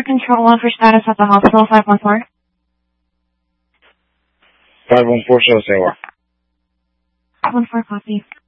for Control 1 for status at the hospital, 514. 514, show say what? 514, copy.